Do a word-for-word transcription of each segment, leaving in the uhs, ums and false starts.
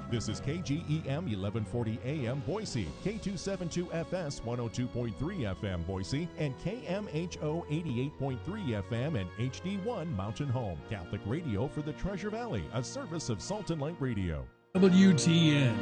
This is K G E M eleven forty A M Boise, K two seventy-two F S one oh two point three F M Boise, and K M H O eighty-eight point three F M and H D one Mountain Home. Catholic radio for the Treasure Valley, a service of Salt and Light Radio. W T N.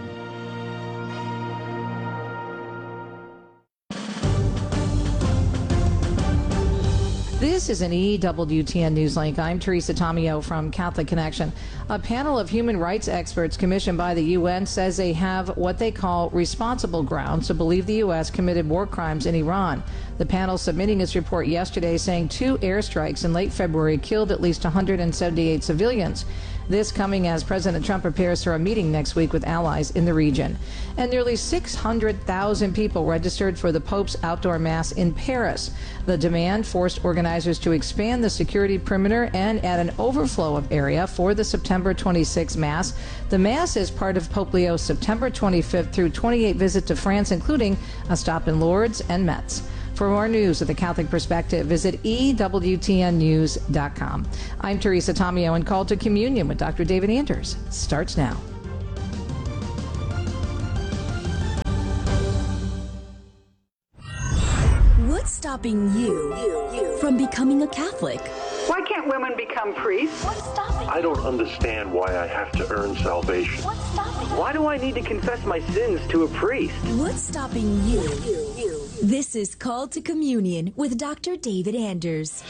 This is an E W T N Newslink. I'm Teresa Tomeo from Catholic Connection. A panel of human rights experts commissioned by the U N says they have what they call responsible grounds to believe the U S committed war crimes in Iran. The panel submitting its report yesterday saying two airstrikes in late February killed at least one hundred seventy-eight civilians. This coming as President Trump prepares for a meeting next week with allies in the region. And nearly six hundred thousand people registered for the Pope's outdoor Mass in Paris. The demand forced organizers to expand the security perimeter and add an overflow of area for the September twenty-sixth Mass. The Mass is part of Pope Leo's September twenty-fifth through twenty-eighth visit to France, including a stop in Lourdes and Metz. For more news of the Catholic Perspective, visit E W T N news dot com. I'm Teresa Tomeo, and Call to Communion with Doctor David Anders starts now. What's stopping you, you, you from becoming a Catholic? Why can't women become priests? What's stopping? I don't understand why I have to earn salvation. What's stopping? Why do I need to confess my sins to a priest? What's stopping you? you, you. This is Called to Communion with Doctor David Anders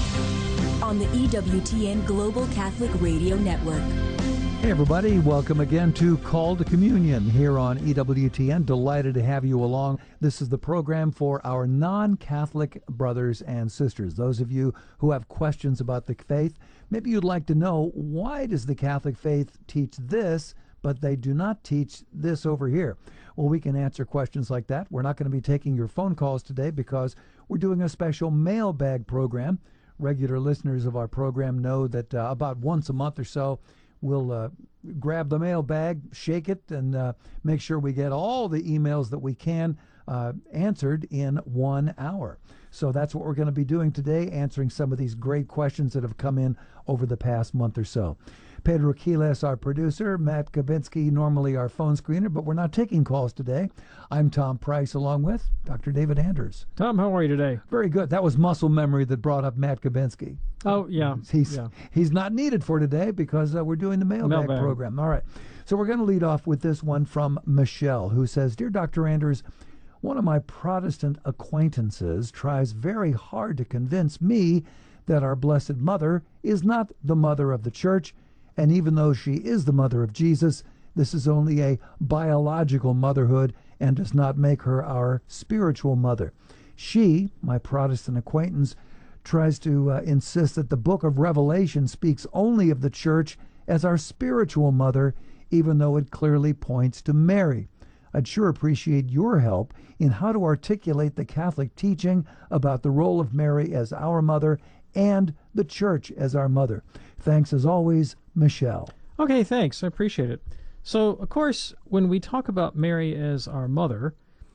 on the E W T N Global Catholic Radio Network. Hey everybody, welcome again to Call to Communion here on E W T N. Delighted to have you along. This is the program for our non-Catholic brothers and sisters. Those of you who have questions about the faith, maybe you'd like to know, why does the Catholic faith teach this, but they do not teach this over here? Well, we can answer questions like that. We're not going to be taking your phone calls today because we're doing a special mailbag program. Regular listeners of our program know that uh, about once a month or so, we'll uh, grab the mailbag, shake it, and uh, make sure we get all the emails that we can uh, answered in one hour. So that's what we're going to be doing today, answering some of these great questions that have come in over the past month or so. Pedro Quiles, our producer, Matt Kabinski, normally our phone screener, but we're not taking calls today. I'm Tom Price, along with Doctor David Anders. Tom, how are you today? Very good. That was muscle memory that brought up Matt Kabinski. Oh, yeah. He's yeah. he's not needed for today because uh, we're doing the mailbag, mailbag program. All right. So we're going to lead off with this one from Michelle, who says, Dear Doctor Anders, one of my Protestant acquaintances tries very hard to convince me that our Blessed Mother is not the mother of the Church, and even though she is the mother of Jesus, this is only a biological motherhood and does not make her our spiritual mother. She, my Protestant acquaintance, tries to uh, insist that the book of Revelation speaks only of the Church as our spiritual mother, even though it clearly points to Mary. I'd sure appreciate your help in how to articulate the Catholic teaching about the role of Mary as our mother and the Church as our mother. Thanks as always, Michelle. Okay, thanks. I appreciate it. So, of course, when we talk about Mary as our mother,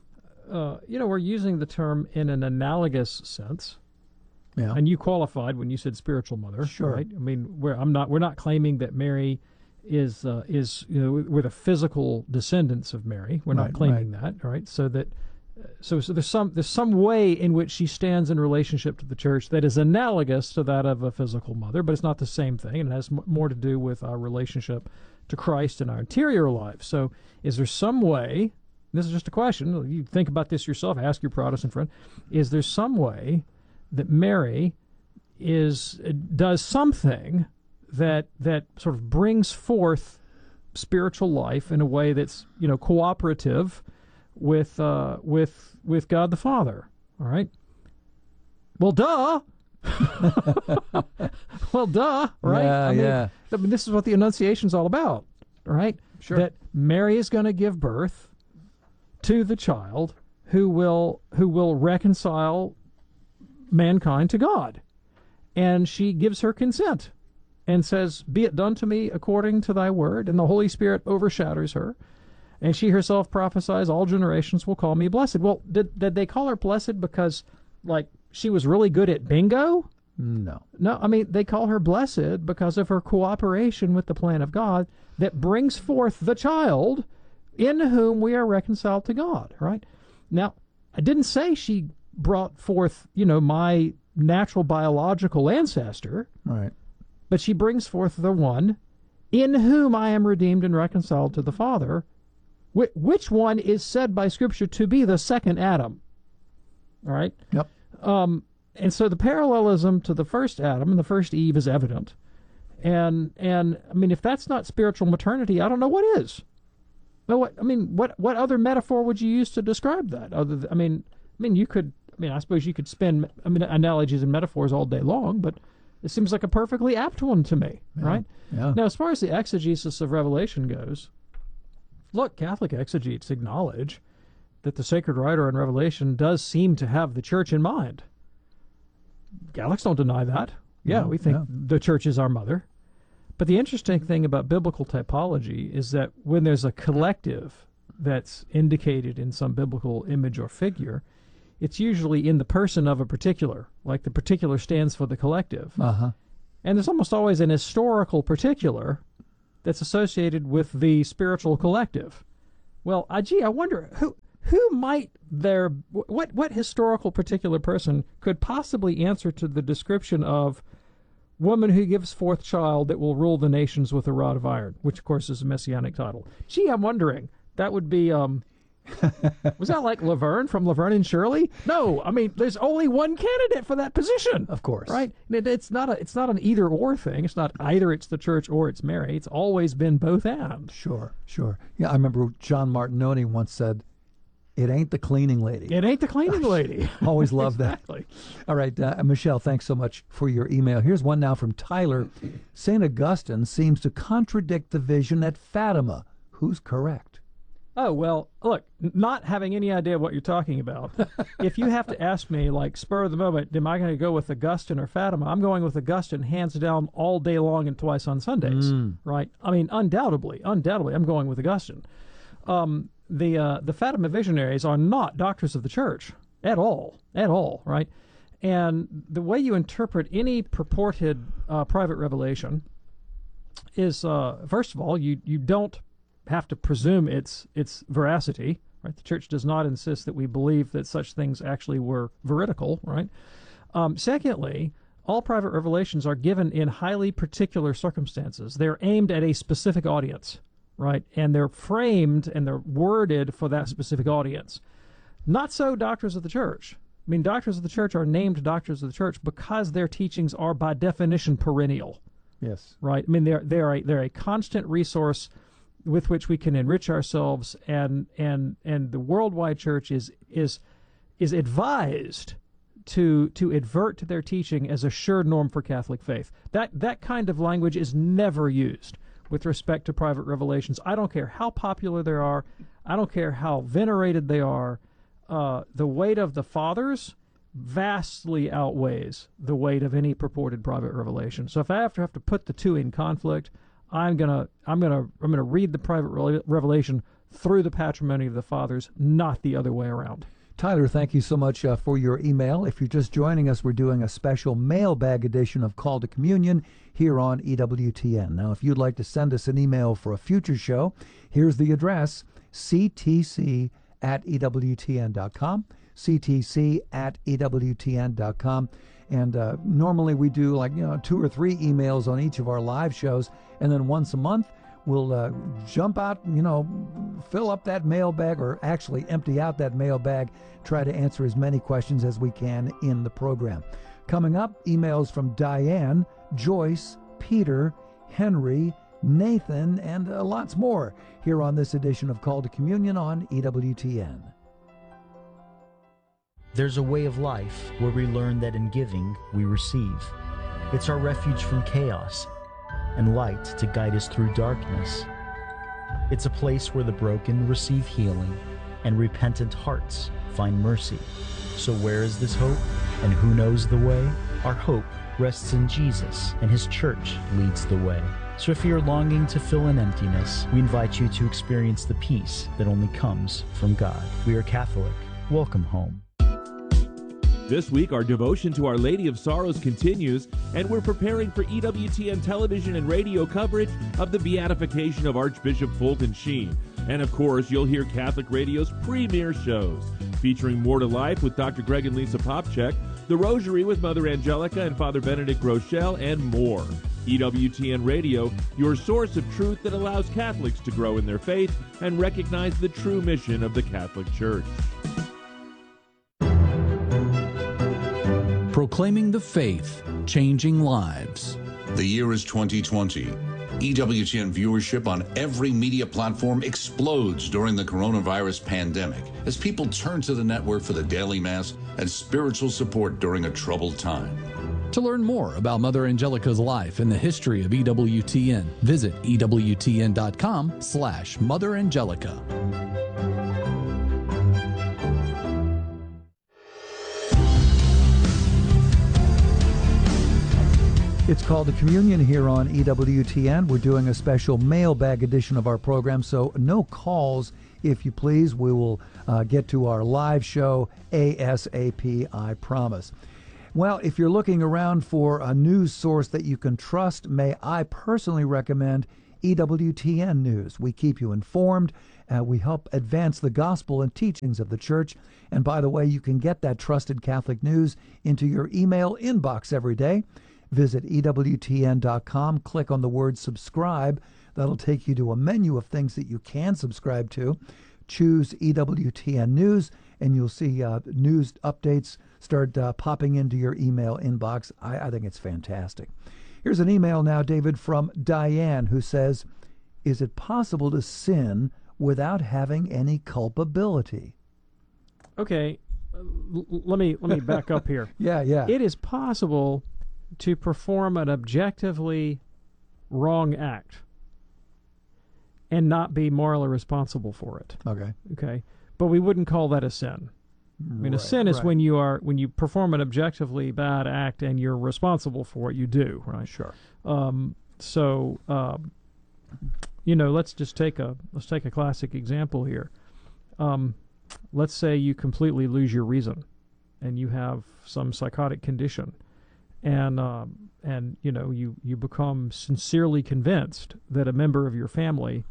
uh, you know, we're using the term in an analogous sense. Yeah. And you qualified when you said spiritual mother, sure. Right? I mean, we're I'm not we're not claiming that Mary is uh, is you know we're the physical descendants of Mary. We're right, not claiming right. that, right? So that so so there's some there's some way in which she stands in relationship to the Church that is analogous to that of a physical mother, but it's not the same thing, and it has m- more to do with our relationship to Christ in our interior lives. So, is there some way? This is just a question. You think about this yourself. Ask your Protestant friend. Is there some way that Mary is does something that that sort of brings forth spiritual life in a way that's you know cooperative with uh, with with God the Father? All right. Well, duh. well, duh. Right. Yeah, I mean, yeah. I mean, this is what the Annunciation's all about. All right. Sure. That Mary is going to give birth to the child who will who will reconcile mankind to God, and she gives her consent and says, be it done to me according to thy word, and the Holy Spirit overshadows her, and she herself prophesies, all generations will call me blessed. Well, did, did they call her blessed because like she was really good at bingo? No. No, I mean, they call her blessed because of her cooperation with the plan of God that brings forth the child in whom we are reconciled to God, right? Now, I didn't say she brought forth, you know, my natural biological ancestor. Right. But she brings forth the one in whom I am redeemed and reconciled to the Father, which one is said by Scripture to be the second Adam. All right? Yep. Um, and so the parallelism to the first Adam and the first Eve is evident. And, and I mean, if that's not spiritual maternity, I don't know what is. No, what I mean, what what other metaphor would you use to describe that? Other than, I mean, I mean, you could, I mean, I suppose you could spin I mean, analogies and metaphors all day long, but it seems like a perfectly apt one to me, yeah. right? Yeah. Now, as far as the exegesis of Revelation goes, look, Catholic exegetes acknowledge that the sacred writer in Revelation does seem to have the church in mind. Catholics don't deny that. Yeah, No, we think yeah. the church is our mother. But the interesting thing about biblical typology is that when there's a collective that's indicated in some biblical image or figure, it's usually in the person of a particular, like the particular stands for the collective. Uh-huh. And there's almost always an historical particular that's associated with the spiritual collective. Well, uh, gee, I wonder who who might there what what historical particular person could possibly answer to the description of woman who gives forth child that will rule the nations with a rod of iron, which of course is a messianic title. Gee, I'm wondering, that would be, um, was that like Laverne from Laverne and Shirley? No, I mean, there's only one candidate for that position. Of course. Right? It, it's not a, it's not an either or thing. It's not either it's the church or it's Mary. It's always been both and. Sure, sure. Yeah, I remember John Martinoni once said, it ain't the cleaning lady. It ain't the cleaning lady. Always love that. Exactly. All right, uh, Michelle, thanks so much for your email. Here's one now from Tyler. Saint Augustine seems to contradict the vision at Fatima. Who's correct? Oh, well, look, not having any idea what you're talking about, if you have to ask me, like, spur of the moment, am I going to go with Augustine or Fatima? I'm going with Augustine hands down all day long and twice on Sundays, Mm. right? I mean, undoubtedly, undoubtedly, I'm going with Augustine. Um, the uh, the Fatima visionaries are not doctors of the church at all, at all, right? And the way you interpret any purported uh, private revelation is, uh, first of all, you you don't have to presume its its veracity, right? The church does not insist that we believe that such things actually were veridical, right? Um, secondly, all private revelations are given in highly particular circumstances. They're aimed at a specific audience, right? And they're framed and they're worded for that specific audience. Not so doctors of the church. I mean, doctors of the church are named doctors of the church because their teachings are by definition perennial. Yes. Right? I mean, they're they're a, they're a constant resource with which we can enrich ourselves, and and and the worldwide church is is is advised to to advert to their teaching as a sure norm for Catholic faith. That that kind of language is never used with respect to private revelations. I don't care how popular they are. I don't care how venerated they are. Uh, the weight of the fathers vastly outweighs the weight of any purported private revelation. So if I have to have to put the two in conflict, I'm gonna I'm gonna I'm gonna read the private re- revelation through the patrimony of the fathers, not the other way around. Tyler, thank you so much uh, for your email. If you're just joining us, we're doing a special mailbag edition of Call to Communion here on E W T N. Now, if you'd like to send us an email for a future show, here's the address, c t c at e w t n dot com, c t c at e w t n dot com. And uh, normally we do like, you know, two or three emails on each of our live shows, and then once a month, we'll uh, jump out, you know, fill up that mailbag, or actually empty out that mailbag, try to answer as many questions as we can in the program. Coming up, emails from Diane, Joyce, Peter, Henry, Nathan, and uh, lots more here on this edition of Call to Communion on E W T N. There's a way of life where we learn that in giving, we receive. It's our refuge from chaos and light to guide us through darkness. It's a place where the broken receive healing and repentant hearts find mercy. So where is this hope, and who knows the way? Our hope rests in Jesus, and his church leads the way. So if you're longing to fill an emptiness, we invite you to experience the peace that only comes from God. We are Catholic. Welcome home. This week, our devotion to Our Lady of Sorrows continues, and we're preparing for E W T N television and radio coverage of the beatification of Archbishop Fulton Sheen. And of course, you'll hear Catholic Radio's premier shows, featuring More to Life with Doctor Greg and Lisa Popchak, The Rosary with Mother Angelica and Father Benedict Rochelle, and more. E W T N Radio, your source of truth that allows Catholics to grow in their faith and recognize the true mission of the Catholic Church. Proclaiming the faith, changing lives. The year is twenty twenty. E W T N viewership on every media platform explodes during the coronavirus pandemic as people turn to the network for the daily mass and spiritual support during a troubled time. To learn more about Mother Angelica's life and the history of E W T N, visit E W T N dot com slash Mother Angelica. It's called the Communion here on E W T N. We're doing a special mailbag edition of our program, so no calls, if you please. We will uh, get to our live show ASAP, I promise. Well, if you're looking around for a news source that you can trust, may I personally recommend E W T N News. We keep you informed. Uh, we help advance the gospel and teachings of the church. And by the way, you can get that trusted Catholic news into your email inbox every day. Visit E W T N dot com, click on the word subscribe. That'll take you to a menu of things that you can subscribe to. Choose E W T N News, and you'll see uh, news updates start uh, popping into your email inbox. I, I think it's fantastic. Here's an email now, David, from Diane, who says, is it possible to sin without having any culpability? Okay, uh, l- let me let me back up here. Yeah, yeah. It is possible to perform an objectively wrong act and not be morally responsible for it. Okay. Okay. But we wouldn't call that a sin. I mean, Right, a sin is right. when you are when you perform an objectively bad act and you're responsible for what you do, right? Sure. Um, so, um, you know, let's just take a let's take a classic example here. Um, let's say you completely lose your reason, and you have some psychotic condition, and um, and you know you you become sincerely convinced that a member of your family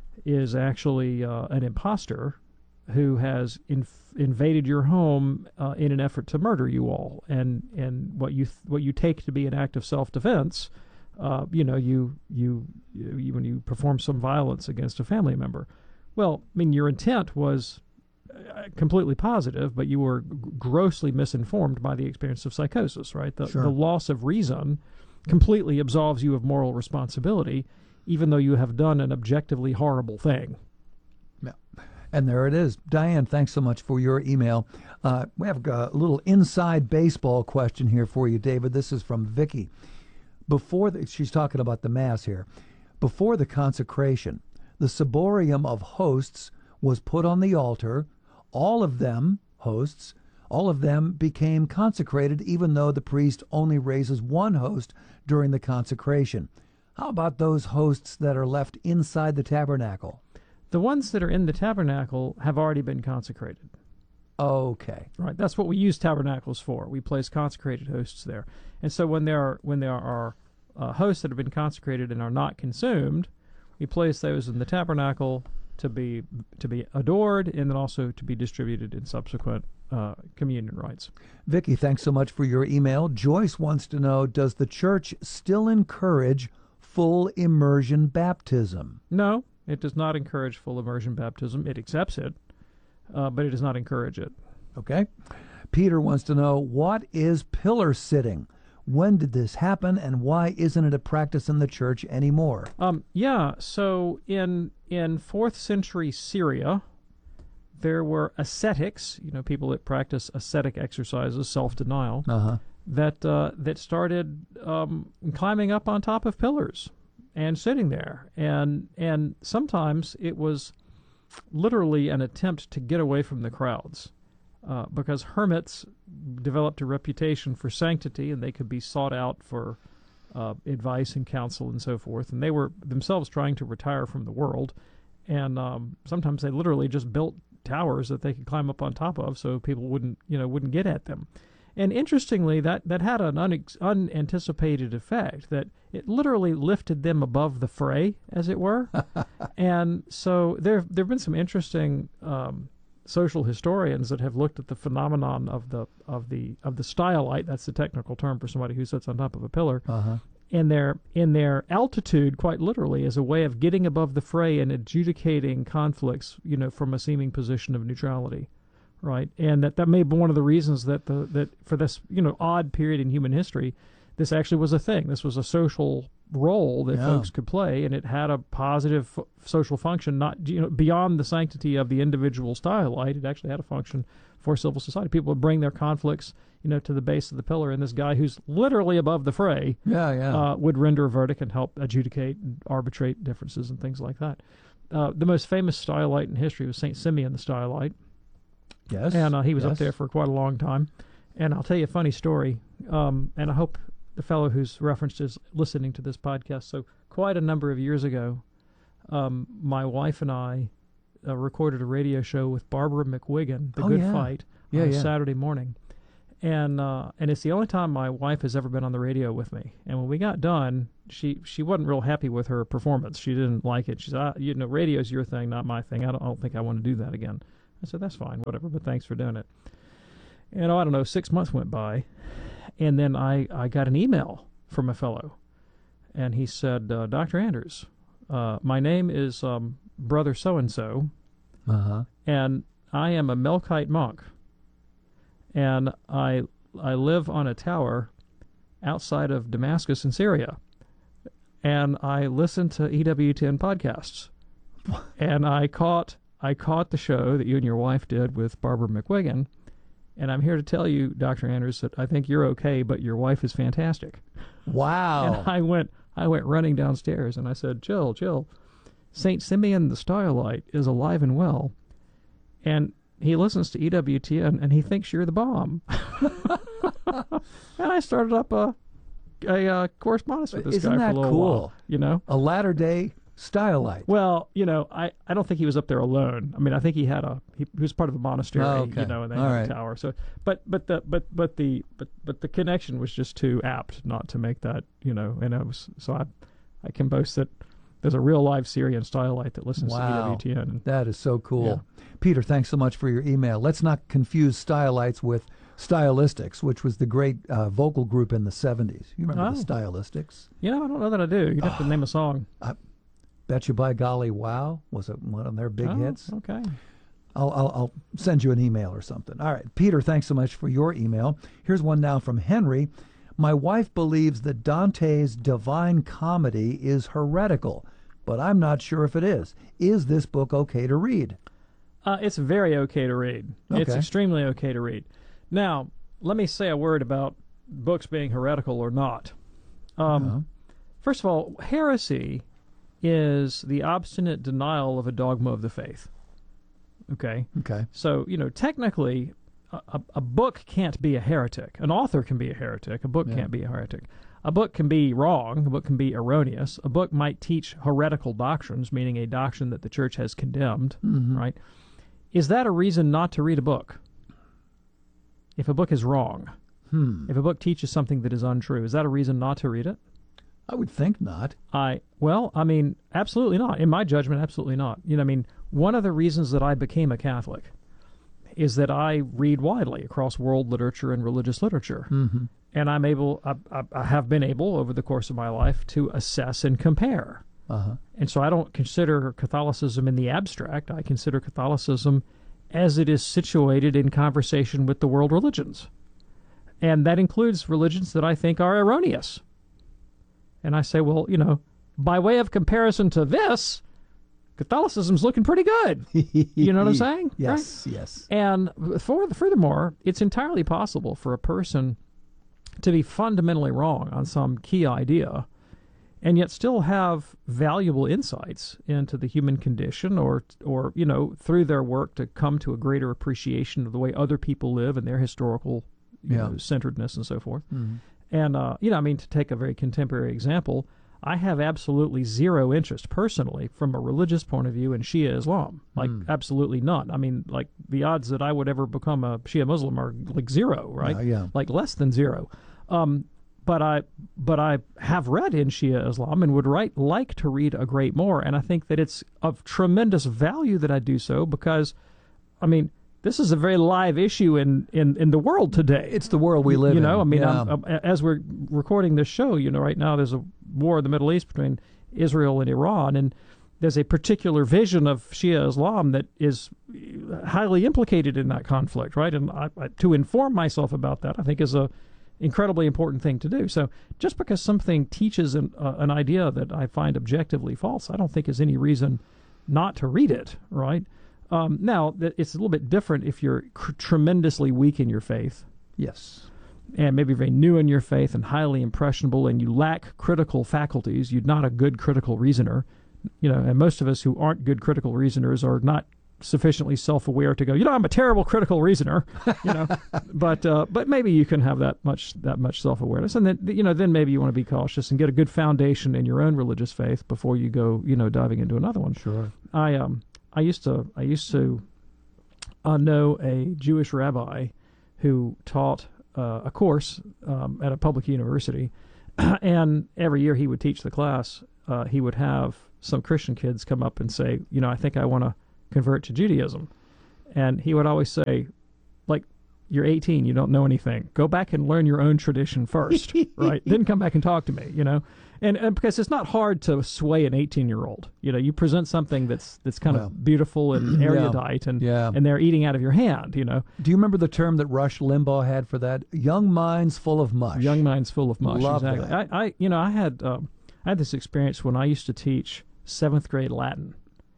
is actually uh, an imposter who has inf- invaded your home uh, in an effort to murder you all, and and what you th- what you take to be an act of self-defense, uh, you know, you, you you when you perform some violence against a family member. Well, I mean, your intent was uh, completely positive, but you were g- grossly misinformed by the experience of psychosis, right? The, Sure. the loss of reason completely absolves you of moral responsibility, even though you have done an objectively horrible thing. Yeah. And there it is. Diane, thanks so much for your email. Uh, we have a little inside baseball question here for you, David. This is from Vicky. Before the, she's talking about the Mass here. Before the consecration, the ciborium of hosts was put on the altar. All of them, hosts, all of them became consecrated, even though the priest only raises one host during the consecration. How about those hosts that are left inside the tabernacle? The ones that are in the tabernacle have already been consecrated. Okay. Right. That's what we use tabernacles for. We place consecrated hosts there. And so when there are when there are uh, hosts that have been consecrated and are not consumed, we place those in the tabernacle to be to be adored and then also to be distributed in subsequent uh, communion rites. Vicky, thanks so much for your email. Joyce wants to know, does the church still encourage full immersion baptism? No, it does not encourage full immersion baptism. It accepts it, uh, but it does not encourage it. Okay. Peter wants to know, what is pillar sitting? When did this happen, and why isn't it a practice in the church anymore? Um, yeah, so in in fourth century Syria, there were ascetics, you know, people that practice ascetic exercises, self-denial, uh-huh. that uh, that started um, climbing up on top of pillars and sitting there, and and sometimes it was literally an attempt to get away from the crowds. Uh, because hermits developed a reputation for sanctity, and they could be sought out for uh, advice and counsel and so forth. And they were themselves trying to retire from the world, and um, sometimes they literally just built towers that they could climb up on top of, so people wouldn't, you know, wouldn't get at them. And interestingly, that, that had an unex- unanticipated effect, that it literally lifted them above the fray, as it were. And so there there have been some interesting um, social historians that have looked at the phenomenon of the of the of the stylite. That's the technical term for somebody who sits on top of a pillar. Uh-huh. In their in their altitude, quite literally, as a way of getting above the fray and adjudicating conflicts, you know, from a seeming position of neutrality, right? And that, that may be one of the reasons that the that for this, you know, odd period in human history, this actually was a thing. This was a social role that yeah. folks could play, and it had a positive f- social function, not, you know, beyond the sanctity of the individual stylite. It actually had a function for civil society. People would bring their conflicts, you know, to the base of the pillar, and this guy who's literally above the fray yeah, yeah. Uh, would render a verdict and help adjudicate and arbitrate differences and things like that. Uh, the most famous stylite in history was Saint Simeon the Stylite. Yes. And uh, he was yes. up there for quite a long time. And I'll tell you a funny story, um, and I hope the fellow who's referenced is listening to this podcast. So quite a number of years ago, um, my wife and I uh, recorded a radio show with Barbara McWigan, The oh, Good yeah. Fight, yeah, on yeah. a Saturday morning. And uh, and it's the only time my wife has ever been on the radio with me. And when we got done, she she wasn't real happy with her performance. She didn't like it. She said, ah, you know, radio's your thing, not my thing. I don't, I don't think I want to do that again. I said, that's fine, whatever, but thanks for doing it. And, oh, I don't know, six months went by, and then I, I got an email from a fellow. And he said, uh, Doctor Anders, uh, my name is um, Brother So-and-so, uh-huh. and I am a Melkite monk. And I I live on a tower outside of Damascus in Syria, and I listen to E W T N podcasts, and I caught I caught the show that you and your wife did with Barbara McWigan, and I'm here to tell you, Doctor Anders, that I think you're okay, but your wife is fantastic. Wow! And I went I went running downstairs, and I said, Jill, Jill, Saint Simeon the Stylite is alive and well, and he listens to E W T N, and he thinks you're the bomb. And I started up a, a uh, correspondence with this Isn't guy that for a little cool? while. You know, a latter-day stylite. Well, you know, I, I don't think he was up there alone. I mean, I think he had a he, he was part of a monastery, oh, okay. you know, and they All had right. a tower. So, but but the but but the but but the connection was just too apt not to make that, you know. And it was so I I can boast that there's a real live Syrian stylite that listens wow. to E W T N. That is so cool. Yeah. Peter, thanks so much for your email. Let's not confuse stylites with Stylistics, which was the great uh, vocal group in the seventies. You remember Oh. the Stylistics? You know, I don't know that I do. You'd have to name a song. I bet you by golly, wow, was it one of their big Oh, hits? Okay. I'll, I'll, I'll send you an email or something. All right, Peter, thanks so much for your email. Here's one now from Henry. My wife believes that Dante's Divine Comedy is heretical, but I'm not sure if it is. Is this book okay to read? Uh, it's very okay to read. It's Okay. extremely okay to read. Now, let me say a word about books being heretical or not. Um, Uh-huh. First of all, heresy is the obstinate denial of a dogma of the faith. Okay? Okay. So, you know, technically, a, a, a book can't be a heretic. An author can be a heretic. A book Yeah. can't be a heretic. A book can be wrong. A book can be erroneous. A book might teach heretical doctrines, meaning a doctrine that the church has condemned, Mhm. right? Is that a reason not to read a book? If a book is wrong, Hmm. if a book teaches something that is untrue, is that a reason not to read it? I would think not. I well, I mean, absolutely not. In my judgment, absolutely not. You know, I mean, one of the reasons that I became a Catholic is that I read widely across world literature and religious literature, Mm-hmm. and I'm able, I, I, I have been able over the course of my life to assess and compare. Uh-huh. And so I don't consider Catholicism in the abstract. I consider Catholicism as it is situated in conversation with the world religions. And that includes religions that I think are erroneous. And I say, well, you know, by way of comparison to this, Catholicism's looking pretty good. You know what I'm saying? Yes, Right? yes. And for, furthermore, it's entirely possible for a person to be fundamentally wrong on some key idea and yet still have valuable insights into the human condition, or, or you know, through their work to come to a greater appreciation of the way other people live and their historical you Yeah. know, centeredness and so forth. Mhm. And, uh, you know, I mean, to take a very contemporary example, I have absolutely zero interest personally from a religious point of view in Shia Islam. Like Mm. absolutely none. I mean, like the odds that I would ever become a Shia Muslim are like zero, right? Yeah, yeah. Like less than zero. Um, but I but I have read in Shia Islam and would write, like to read a great more. And I think that it's of tremendous value that I do so because, I mean, this is a very live issue in, in, in the world today. It's the world we live in. You know, I mean, yeah. I'm, I'm, as we're recording this show, you know, right now there's a war in the Middle East between Israel and Iran, and there's a particular vision of Shia Islam that is highly implicated in that conflict, right? And I, I, to inform myself about that, I think is a incredibly important thing to do. So just because something teaches an, uh, an idea that I find objectively false, I don't think is any reason not to read it, right? Um, now, th- it's a little bit different if you're cr- tremendously weak in your faith. Yes. And maybe very new in your faith and highly impressionable, and you lack critical faculties. You're not a good critical reasoner. You know, and most of us who aren't good critical reasoners are not sufficiently self-aware to go, you know, I'm a terrible critical reasoner, you know. but uh, but maybe you can have that much that much self-awareness, and then you know then maybe you want to be cautious and get a good foundation in your own religious faith before you go, you know, diving into another one. Sure. I um I used to I used to uh, know a Jewish rabbi who taught uh, a course um, at a public university, and every year he would teach the class. Uh, he would have some Christian kids come up and say, you know, I think I want to convert to Judaism. And he would always say, like, you're eighteen, you don't know anything. Go back and learn your own tradition first, right? Then come back and talk to me, you know? And, and because it's not hard to sway an eighteen-year-old. You know, you present something that's that's kind Well, of beautiful and erudite, yeah, and yeah. and they're eating out of your hand, you know? Do you remember the term that Rush Limbaugh had for that? Young minds full of mush. Young minds full of mush, Love exactly. that. I, I, you know, I had um, I had this experience when I used to teach seventh grade Latin.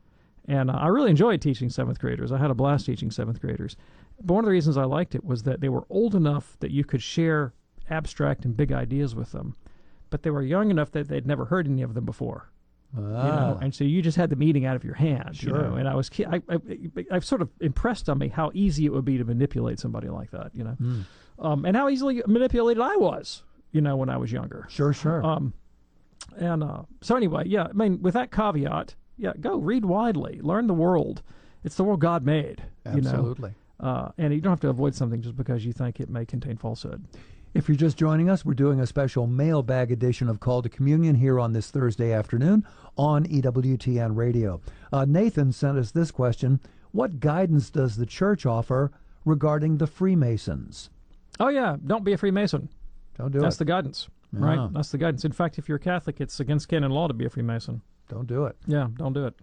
And uh, I really enjoyed teaching seventh graders. I had a blast teaching seventh graders. But one of the reasons I liked it was that they were old enough that you could share abstract and big ideas with them. But they were young enough that they'd never heard any of them before. Ah. You know? And so you just had them eating out of your hand. Sure. You know? And I was, I, I, I've sort of impressed on me how easy it would be to manipulate somebody like that, you know, Mm. um, and how easily manipulated I was, you know, when I was younger. Sure, sure. Um, and uh, so anyway, yeah, I mean, with that caveat, yeah, go read widely, learn the world. It's the world God made. Absolutely. You know? uh, and you don't have to avoid something just because you think it may contain falsehood. If you're just joining us, we're doing a special mailbag edition of Call to Communion here on this Thursday afternoon on E W T N Radio. Uh, Nathan sent us this question. What guidance does the church offer regarding the Freemasons? Oh, yeah, don't be a Freemason. Don't do That's it. the guidance, Yeah. right? That's the guidance. In fact, if you're a Catholic, it's against canon law to be a Freemason. Don't do it. Yeah, don't do it.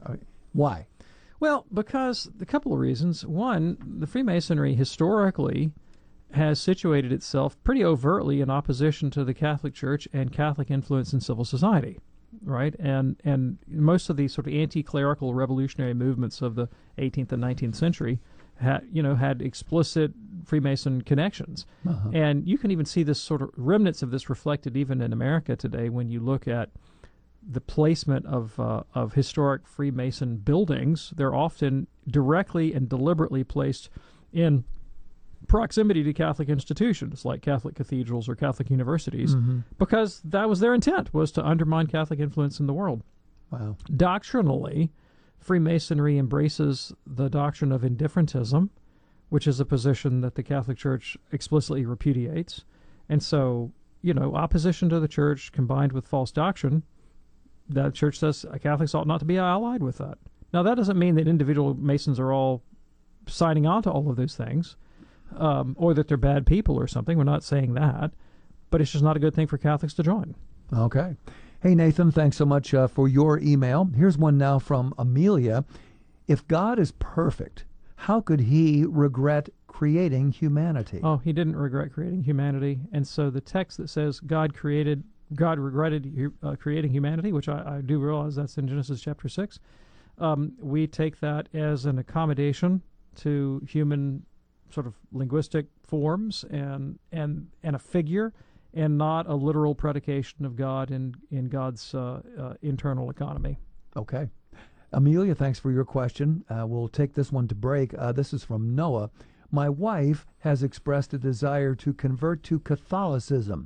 Why? Well, because a couple of reasons. One, the Freemasonry historically has situated itself pretty overtly in opposition to the Catholic Church and Catholic influence in civil society, right? And and most of these sort of anti-clerical revolutionary movements of the eighteenth and nineteenth century had, you know, had explicit Freemason connections. Uh-huh. And you can even see this sort of remnants of this reflected even in America today when you look at the placement of uh, of historic Freemason buildings. They're often directly and deliberately placed in proximity to Catholic institutions like Catholic cathedrals or Catholic universities, Mm-hmm. because that was their intent, was to undermine Catholic influence in the world. Wow. Doctrinally, Freemasonry embraces the doctrine of indifferentism, which is a position that the Catholic Church explicitly repudiates. And so, you know, opposition to the Church combined with false doctrine, the Church says Catholics ought not to be allied with that. Now, that doesn't mean that individual Masons are all signing on to all of those things, um, or that they're bad people or something. We're not saying that. But it's just not a good thing for Catholics to join. Okay. Hey, Nathan, thanks so much uh, for your email. Here's one now from Amelia. If God is perfect, how could he regret creating humanity? Oh, he didn't regret creating humanity. And so the text that says God created, God regretted uh, creating humanity, which I, I do realize that's in Genesis chapter six, um, we take that as an accommodation to human sort of linguistic forms and and and a figure, and not a literal predication of God in, in God's uh, uh, internal economy. Okay. Amelia, thanks for your question. Uh, we'll take this one to break. Uh, this is from Noah. My wife has expressed a desire to convert to Catholicism.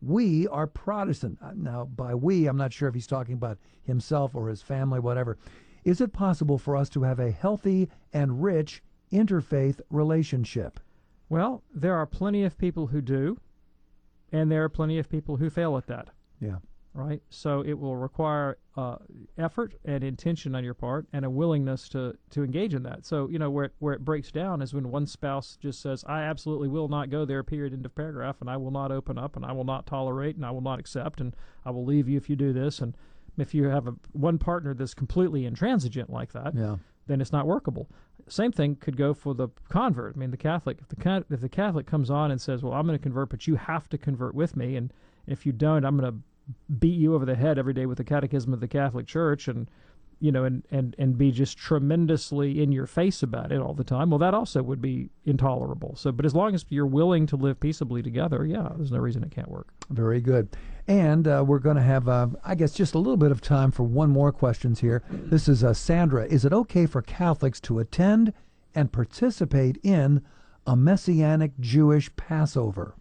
we are Protestant. Now, by we, I'm not sure if he's talking about himself or his family, whatever. Is it possible for us to have a healthy and rich interfaith relationship? Well, there are plenty of people who do, and there are plenty of people who fail at that. Yeah. Right? So it will require uh, effort and intention on your part and a willingness to, to engage in that. So, you know, where it, where it breaks down is when one spouse just says, I absolutely will not go there, period, end of paragraph, and I will not open up, and I will not tolerate, and I will not accept, and I will leave you if you do this. And if you have a, one partner that's completely intransigent like that, yeah. then it's not workable. Same thing could go for the convert. I mean, the Catholic, if the, if the Catholic comes on and says, well, I'm going to convert, but you have to convert with me, and if you don't, I'm going to beat you over the head every day with the Catechism of the Catholic Church, and you know, and, and, and be just tremendously in your face about it all the time. Well, that also would be intolerable. So, but as long as you're willing to live peaceably together, yeah, there's no reason it can't work. Very good. And uh, we're going to have, uh, I guess, just a little bit of time for one more questions here. This is uh, Sandra. Is it okay for Catholics to attend and participate in a Messianic Jewish Passover?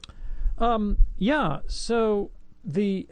Um, yeah. So the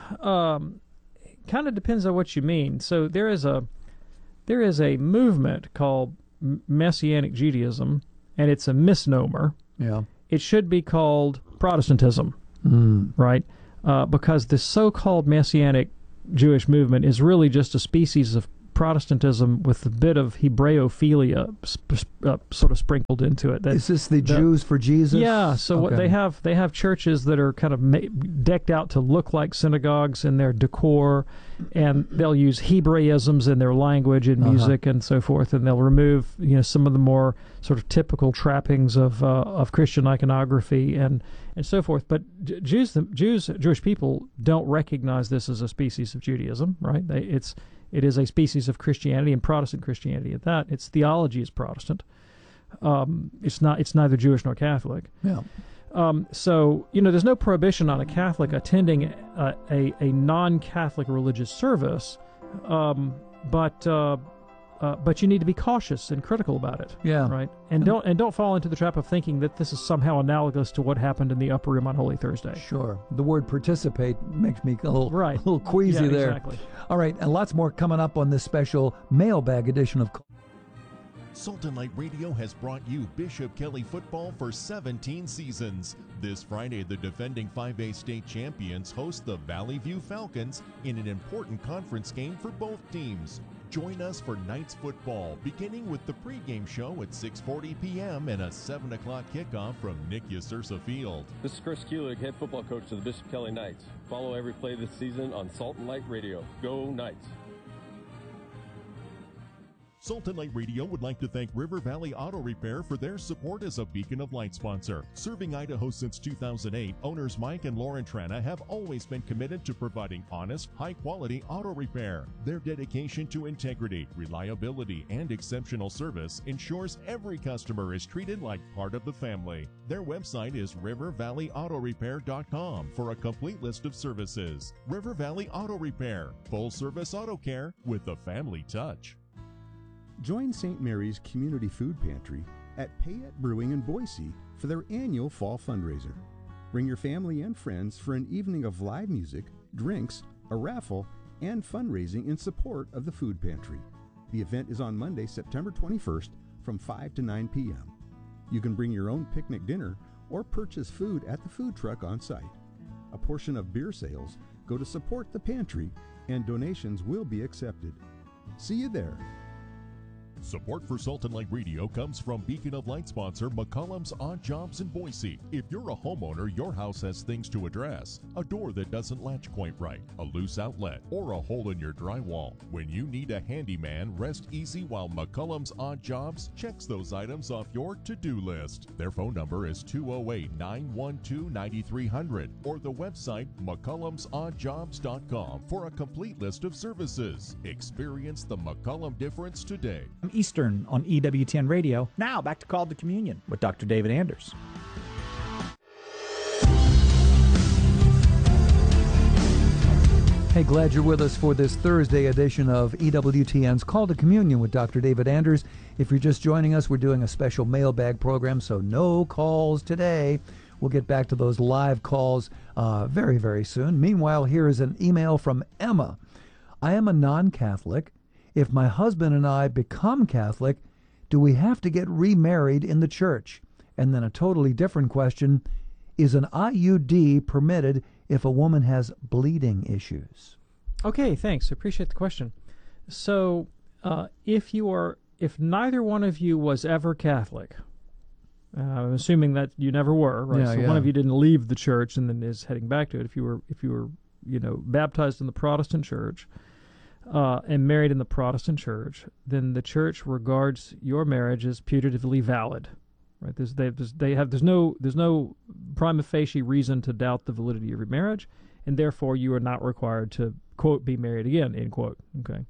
um, kind of depends on what you mean. So there is a there is a movement called Messianic Judaism, and it's a misnomer. Yeah. It should be called Protestantism, mm. right? Uh, because the so-called Messianic Jewish movement is really just a species of Protestantism with a bit of Hebraophilia sp- uh, sort of sprinkled into it. That, is this the, the Jews for Jesus? Yeah. So okay. what they have, they have churches that are kind of ma- decked out to look like synagogues in their decor, and they'll use Hebraisms in their language and music uh-huh. and so forth, and they'll remove, you know, some of the more sort of typical trappings of uh, of Christian iconography and and so forth. But Jews, the Jews, Jewish people don't recognize this as a species of Judaism, right? They, it's It is a species of Christianity, and Protestant Christianity at that. Its theology is Protestant. Um, it's not. It's neither Jewish nor Catholic. Yeah. Um, so you know, there's no prohibition on a Catholic attending a a, a non-Catholic religious service, um, but uh, uh, but you need to be cautious and critical about it. Yeah. Right. And don't and don't fall into the trap of thinking that this is somehow analogous to what happened in the upper room on Holy Thursday. Sure. The word participate makes me a little, right. a little queasy yeah, there. Exactly. All right, and lots more coming up on this special mailbag edition of Salt and Light Radio has brought you Bishop Kelly football for seventeen seasons. This Friday, the defending five A state champions host the Valley View Falcons in an important conference game for both teams. Join us for Knights football, beginning with the pregame show at six forty p.m. and a seven o'clock kickoff from Nick Yasursa Field. This is Chris Kulig, head football coach of the Bishop Kelly Knights. Follow every play this season on Salt and Light Radio. Go Knights! Salt and Light Radio would like to thank River Valley Auto Repair for their support as a Beacon of Light sponsor. Serving Idaho since two thousand eight, owners Mike and Lauren Trana have always been committed to providing honest, high-quality auto repair. Their dedication to integrity, reliability, and exceptional service ensures every customer is treated like part of the family. Their website is river valley auto repair dot com for a complete list of services. River Valley Auto Repair, full-service auto care with a family touch. Join Saint Mary's Community Food Pantry at Payette Brewing in Boise for their annual fall fundraiser. Bring your family and friends for an evening of live music, drinks, a raffle, and fundraising in support of the food pantry. The event is on Monday, September twenty-first from five to nine p.m. You can bring your own picnic dinner or purchase food at the food truck on site. A portion of beer sales go to support the pantry, and donations will be accepted. See you there. Support for Salt and Light Radio comes from Beacon of Light sponsor McCollum's Odd Jobs in Boise. If you're a homeowner, your house has things to address. A door that doesn't latch quite right, a loose outlet, or a hole in your drywall. When you need a handyman, rest easy while McCollum's Odd Jobs checks those items off your to-do list. Their phone number is two oh eight, nine one two, nine three hundred or the website mccollums odd jobs dot com for a complete list of services. Experience the McCollum difference today. Eastern on E W T N Radio. Now back to Call to Communion with Doctor David Anders. Hey, glad you're with us for this Thursday edition of E W T N's Call to Communion with Doctor David Anders. If you're just joining us, we're doing a special mailbag program, so no calls today. We'll get back to those live calls uh, very, very soon. Meanwhile, here is an email from Emma. I am a non-Catholic. If my husband and I become Catholic, do we have to get remarried in the church? And then a totally different question, is an I U D permitted if a woman has bleeding issues? Okay, thanks. I appreciate the question. So, uh, if you are, if neither one of you was ever Catholic, uh, I'm assuming that you never were, right? Yeah, so yeah. one of you didn't leave the church and then is heading back to it. If you were, if you were, you know, baptized in the Protestant church uh, and married in the Protestant church, then the church regards your marriage as putatively valid. Right? There's, they, there's, they have, there's no, there's no prima facie reason to doubt the validity of your marriage, and therefore you are not required to, quote, be married again, end quote. Okay.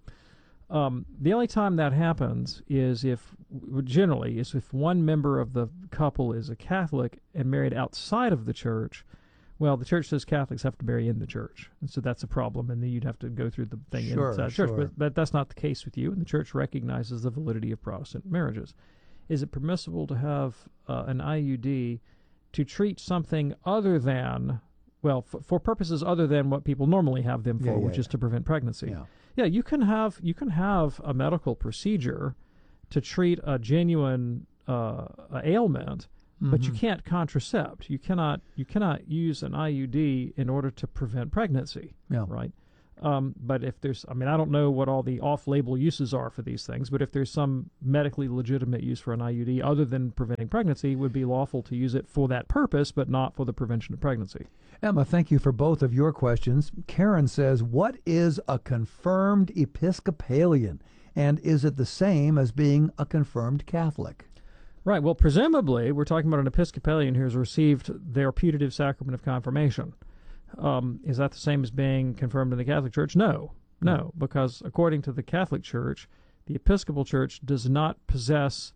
Um, the only time that happens is if, generally, is if one member of the couple is a Catholic and married outside of the church. Well, the church says Catholics have to marry in the church, and so that's a problem, and then you'd have to go through the thing Sure, inside the church. sure. But, but that's not the case with you, and the church recognizes the validity of Protestant marriages. Is it permissible to have uh, an I U D to treat something other than, well, f- for purposes other than what people normally have them for, Yeah, yeah, which is yeah. to prevent pregnancy? Yeah. Yeah, you can have you can have a medical procedure to treat a genuine uh, ailment, but you Mhm. can't contracept. You cannot you cannot use an I U D in order to prevent pregnancy. Yeah. Right. Um, but if there's, I mean, I don't know what all the off-label uses are for these things, but if there's some medically legitimate use for an I U D other than preventing pregnancy, it would be lawful to use it for that purpose, but not for the prevention of pregnancy. Emma, thank you for both of your questions. Karen says, what is a confirmed Episcopalian, and is it the same as being a confirmed Catholic? Right. Well, presumably, we're talking about an Episcopalian who has received their putative sacrament of confirmation. Um, is that the same as being confirmed in the Catholic Church? No. No, because according to the Catholic Church, the Episcopal Church does not possess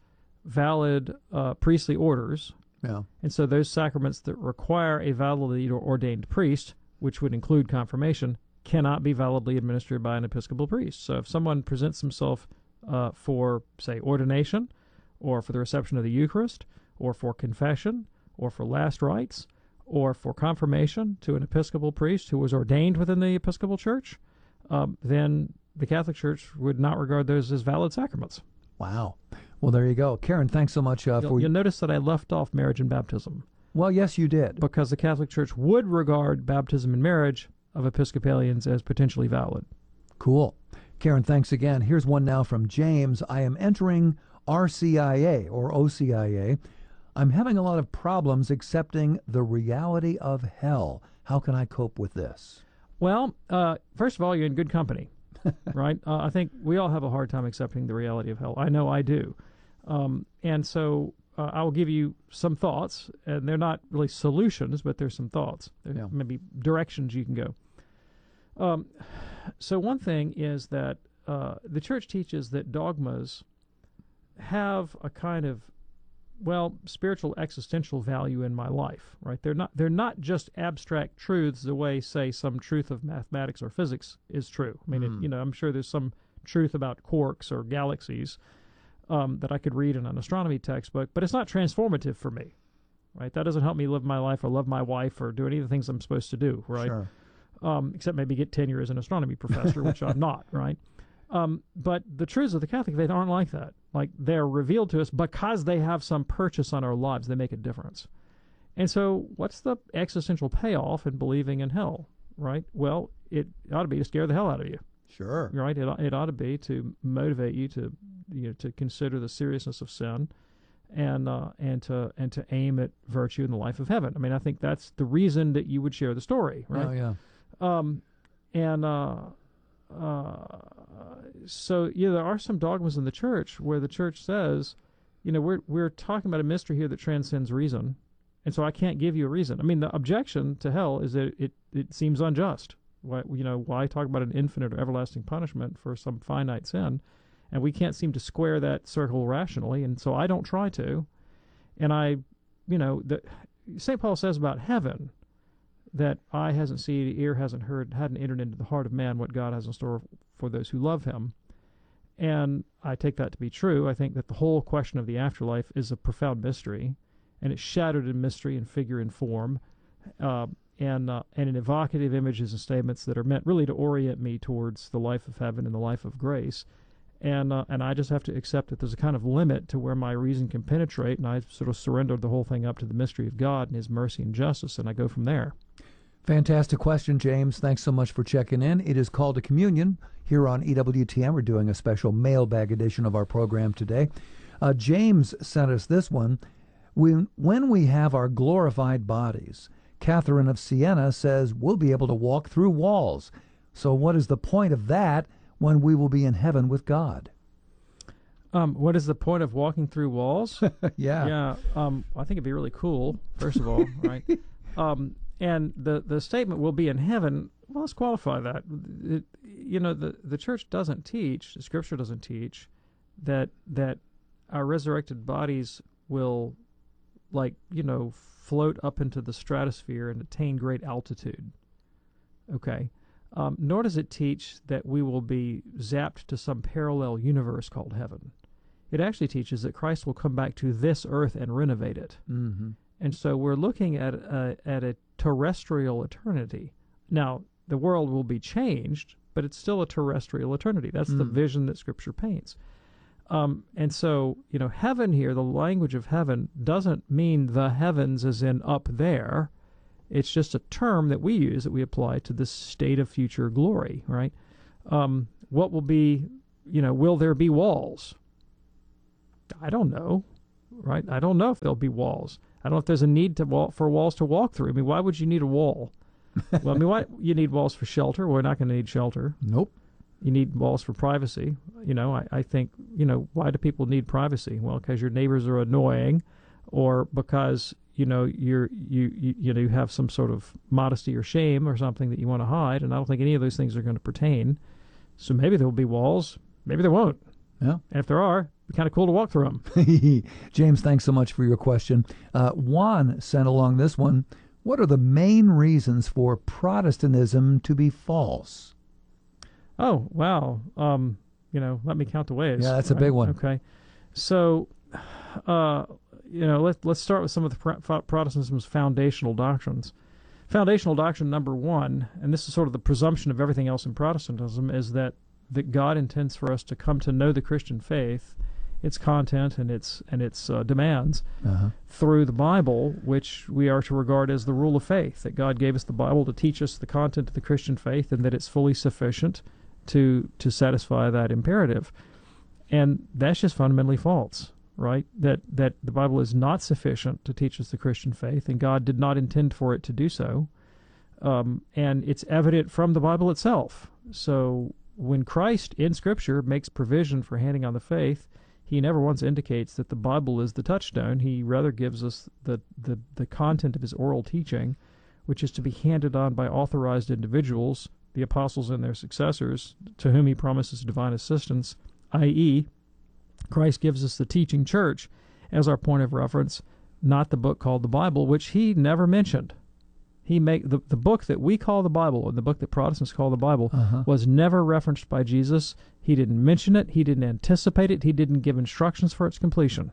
valid uh, priestly orders. Yeah. And so those sacraments that require a validly ordained priest, which would include confirmation, cannot be validly administered by an Episcopal priest. So if someone presents himself uh, for, say, ordination, or for the reception of the Eucharist, or for confession, or for last rites, or for confirmation to an Episcopal priest who was ordained within the Episcopal Church, um, then the Catholic Church would not regard those as valid sacraments. Wow. Well, there you go. Karen, thanks so much uh, You'll, for... you'll notice that I left off marriage and baptism. Well, yes, you did. Because the Catholic Church would regard baptism and marriage of Episcopalians as potentially valid. Cool. Karen, thanks again. Here's one now from James. I am entering R C I A, or O C I A. I'm having a lot of problems accepting the reality of hell. How can I cope with this? Well, uh, first of all, you're in good company, right? Uh, I think we all have a hard time accepting the reality of hell. I know I do. Um, and so uh, I will give you some thoughts, and they're not really solutions, but there's some thoughts. There Yeah. maybe directions you can go. Um, so one thing is that uh, the church teaches that dogmas have a kind of, well, spiritual existential value in my life, right? They're not they're not just abstract truths the way, say, some truth of mathematics or physics is true. I mean, Mm. it, you know, I'm sure there's some truth about quarks or galaxies um, that I could read in an astronomy textbook, but it's not transformative for me, right? That doesn't help me live my life or love my wife or do any of the things I'm supposed to do, right? Sure. Um, except maybe get tenure as an astronomy professor, which I'm not, right? Um, but the truths of the Catholic faith aren't like that. Like, they're revealed to us because they have some purchase on our lives. They make a difference. And so what's the existential payoff in believing in hell, right? Well, it ought to be to scare the hell out of you. Sure. Right? It, it ought to be to motivate you to, you know, to consider the seriousness of sin and uh, and to and to aim at virtue in the life of heaven. I mean, I think that's the reason that you would share the story, right? Oh, yeah. Um, and uh, uh, so yeah, there are some dogmas in the church where the church says, you know, we're we're talking about a mystery here that transcends reason, and so I can't give you a reason. I mean, the objection to hell is that it it seems unjust. Why, you know, why talk about an infinite or everlasting punishment for some finite sin? And we can't seem to square that circle rationally, and so I don't try to. And I, you know, the Saint Paul says about heaven that eye hasn't seen, ear hasn't heard, hadn't entered into the heart of man what God has in store for those who love him. And I take that to be true. I think that the whole question of the afterlife is a profound mystery, and it's shadowed in mystery and figure and form, uh, and uh, and in evocative images and statements that are meant really to orient me towards the life of heaven and the life of grace. And uh, and I just have to accept that there's a kind of limit to where my reason can penetrate, and I sort of surrendered the whole thing up to the mystery of God and His mercy and justice, and I go from there. Fantastic question, James. Thanks so much for checking in. It is Called to Communion here on E W T N. We're doing a special mailbag edition of our program today. Uh, James sent us this one. When, when we have our glorified bodies, Catherine of Siena says we'll be able to walk through walls. So what is the point of that when we will be in heaven with God? Um, what is the point of walking through walls? yeah. Yeah. Um, I think it'd be really cool, first of all, right? Um, and the, the statement, we'll be in heaven, well, let's qualify that. It, you know, the, the church doesn't teach, the Scripture doesn't teach, that that our resurrected bodies will, like, you know, float up into the stratosphere and attain great altitude. Okay? Um, nor does it teach that we will be zapped to some parallel universe called heaven. It actually teaches that Christ will come back to this earth and renovate it. Mm-hmm. And so we're looking at a, at a terrestrial eternity. Now, the world will be changed, but it's still a terrestrial eternity. That's mm. the vision that Scripture paints. Um, and so, you know, heaven here, the language of heaven, doesn't mean the heavens as in up there. It's just a term that we use, that we apply to this state of future glory, right? Um, what will be, you know, will there be walls? I don't know, right? I don't know if there'll be walls. I don't know if there's a need to wall, for walls to walk through. I mean, why would you need a wall? Well, I mean, why you need walls for shelter? We're not going to need shelter. Nope. You need walls for privacy. You know, I, I think, you know, why do people need privacy? Well, because your neighbors are annoying, or because you know, you're, you, you, you know, you have some sort of modesty or shame or something that you want to hide, and I don't think any of those things are going to pertain. So maybe there will be walls, maybe there won't. Yeah. And if there are, it'd be kind of cool to walk through them. James, thanks so much for your question. Uh, Juan sent along this one. What are the main reasons for Protestantism to be false? Oh, wow. Um, you know, let me count the ways. Yeah, that's a big one. Okay. So, uh, you know, let, let's start with some of the pro- Protestantism's foundational doctrines. Foundational doctrine number one, and this is sort of the presumption of everything else in Protestantism, is that, that God intends for us to come to know the Christian faith, its content and its and its uh, demands, uh-huh. through the Bible, which we are to regard as the rule of faith, that God gave us the Bible to teach us the content of the Christian faith, and that it's fully sufficient to to satisfy that imperative. And that's just fundamentally false. Right, that that the Bible is not sufficient to teach us the Christian faith, and God did not intend for it to do so. Um, and it's evident from the Bible itself. So when Christ in Scripture makes provision for handing on the faith, he never once indicates that the Bible is the touchstone. He rather gives us the, the, the content of his oral teaching, which is to be handed on by authorized individuals, the apostles and their successors, to whom he promises divine assistance, that is, Christ gives us the teaching church as our point of reference, not the book called the Bible, which he never mentioned. He make the, the book that we call the Bible, and the book that Protestants call the Bible, uh-huh. was never referenced by Jesus. He didn't mention it. He didn't anticipate it. He didn't give instructions for its completion.